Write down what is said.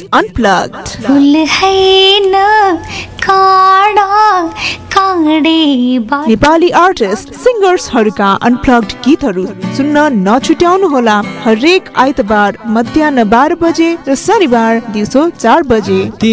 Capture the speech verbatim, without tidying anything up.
Unplugged. फुल हैन काँडा काँडे बा नेपाली आर्टिस्ट सिंगर्सहरूका अनप्लग्ड गीतहरू सुन्न नछुट्याउनुहोला। हरेक आइतबार मध्याह बाह्र बजे र शनिबार दिउँसो चार बजे।